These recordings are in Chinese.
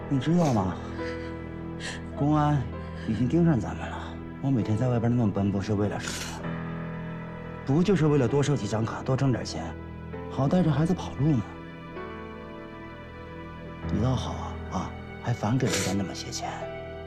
你知道吗？公安已经盯上咱们了。我每天在外边那么奔波是为了什么？不就是为了多收几张卡，多挣点钱，好带着孩子跑路吗？你倒好啊，还反给人家那么些钱，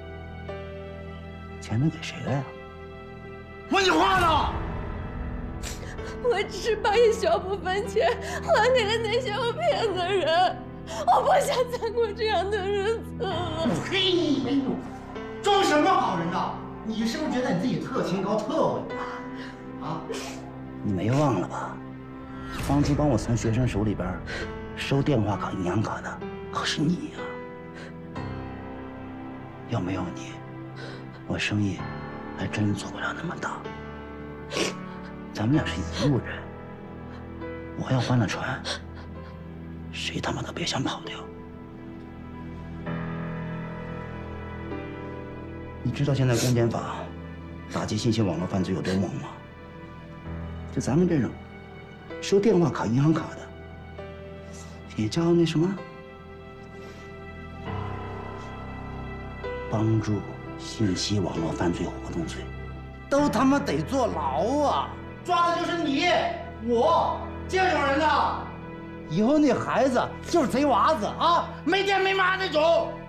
钱能给谁了呀？问你话呢！ 我只是把一小部分钱还给了那些我骗的人，我不想再过这样的日子了。 嘿，哎呦，装什么好人呐？你是不是觉得你自己特清高、特伟大？啊？ 你没忘了吧？当初帮我从学生手里边收电话卡、银行卡的可是你呀！要没有你，我生意还真做不了那么大。咱们俩是一路人，我要翻了船，谁他妈都别想跑掉。你知道现在公检法打击信息网络犯罪有多猛吗？就咱们这种收电话卡、银行卡的，也叫那什么，帮助信息网络犯罪活动罪，都他妈得坐牢啊！ 抓的就是你，我这种人呐！ 以后那孩子就是贼娃子啊， 没爹没妈那种。